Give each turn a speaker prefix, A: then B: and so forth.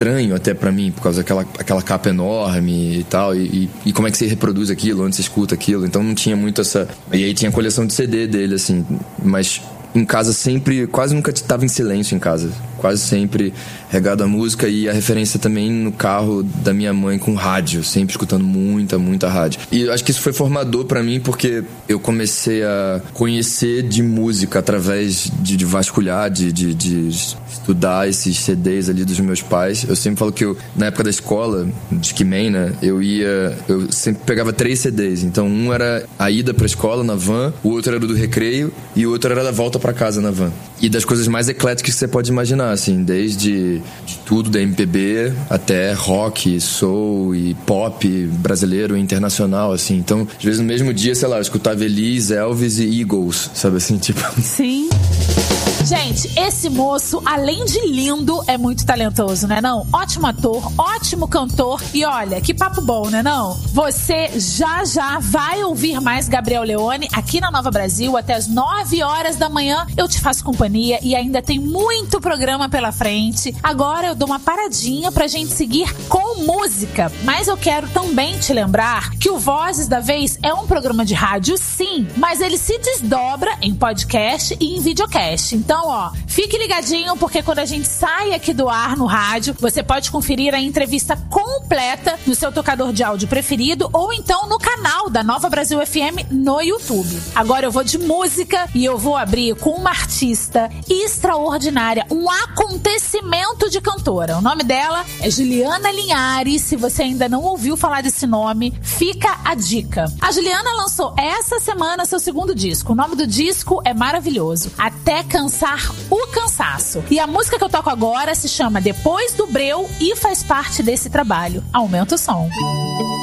A: estranho até pra mim, por causa daquela capa enorme e tal, e como é que você reproduz aquilo, onde você escuta aquilo, então não tinha muito essa... E aí tinha a coleção de CD dele, assim, mas em casa sempre, quase nunca tava em silêncio em casa, quase sempre regado a música, e a referência também no carro da minha mãe com rádio, sempre escutando muita rádio. E eu acho que isso foi formador pra mim, porque eu comecei a conhecer de música através de vasculhar, de estudar esses CDs ali dos meus pais. Eu sempre falo que na época da escola, de He-Man, né, eu sempre pegava 3 CDs. Então um era a ida pra escola na van, o outro era do recreio e o outro era da volta pra casa na van. E das coisas mais ecléticas que você pode imaginar, assim, desde de tudo da MPB até rock, soul e pop brasileiro e internacional, assim. Então, às vezes no mesmo dia, sei lá, eu escutava Elis, Elvis e Eagles, sabe assim, tipo...
B: Sim. Gente, esse moço, além de lindo, é muito talentoso, né não? Ótimo ator, ótimo cantor e olha, que papo bom, né não? Você já vai ouvir mais Gabriel Leone aqui na Nova Brasil até as 9 horas da manhã. Eu te faço companhia e ainda tem muito programa pela frente. Agora eu dou uma paradinha pra gente seguir com música, mas eu quero também te lembrar que o Vozes da Vez é um programa de rádio, sim, mas ele se desdobra em podcast e em videocast. Então, ó, fique ligadinho, porque quando a gente sai aqui do ar no rádio, você pode conferir a entrevista completa no seu tocador de áudio preferido ou então no canal da Nova Brasil FM no YouTube. Agora eu vou de música e eu vou abrir com uma artista extraordinária, um acontecimento de cantora. O nome dela é Juliana Linhares. Se você ainda não ouviu falar desse nome, fica a dica. A Juliana lançou essa semana seu segundo disco. O nome do disco é maravilhoso, Até Cansar o Cansaço. E a música que eu toco agora se chama Depois do Breu e faz parte desse trabalho. Aumenta o som.